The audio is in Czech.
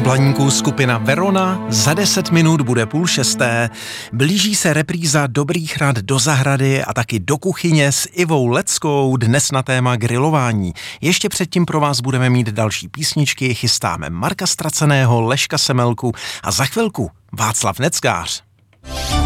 Blaníku skupina Verona, za 10 minut bude 5:30. Blíží se repríza Dobrých rad do zahrady a taky do kuchyně s Ivou Leckou, dnes na téma grilování. Ještě předtím pro vás budeme mít další písničky, chystáme Marka Straceného, Leška Semelku a za chvilku Václav Neckář.